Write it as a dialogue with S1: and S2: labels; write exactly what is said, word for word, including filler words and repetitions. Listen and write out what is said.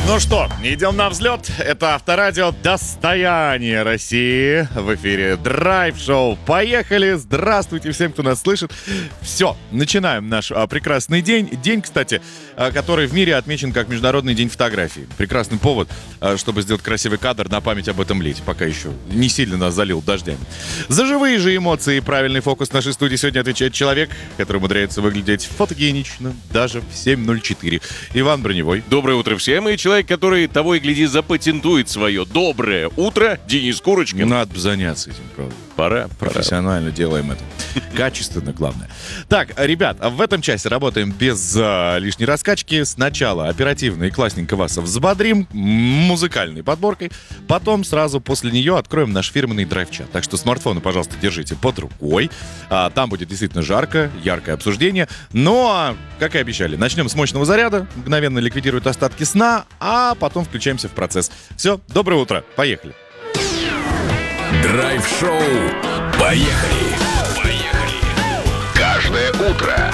S1: Ну что, идем на взлет. Это Авторадио «Достояние России». В эфире драйв-шоу. Поехали! Здравствуйте всем, кто нас слышит. Все, начинаем наш а, прекрасный день. День, кстати, а, который в мире отмечен как Международный день фотографии. Прекрасный повод, а, чтобы сделать красивый кадр на память об этом лете, пока еще не сильно нас залил дождями. За живые же эмоции и правильный фокус в нашей студии сегодня отвечает человек, который умудряется выглядеть фотогенично даже в семь ноль четыре. Иван Броневой.
S2: Доброе утро всем. И человек, который, того и гляди, запатентует свое доброе утро, Денис Курочкин.
S1: Надо бы заняться этим, правда.
S2: Пора,
S1: профессионально пора. Делаем это. Качественно, главное. Так, ребят, в этом часе работаем без а, лишней раскачки. Сначала оперативно и классненько вас взбодрим музыкальной подборкой. Потом сразу после нее откроем наш фирменный драйв-чат. Так что смартфоны, пожалуйста, держите под рукой. А, там будет действительно жарко, яркое обсуждение. Ну, а, как и обещали, начнем с мощного заряда. Мгновенно ликвидирует остатки сна, а потом включаемся в процесс. Все, доброе утро, поехали.
S3: Драйв-шоу. Поехали! Поехали! Каждое утро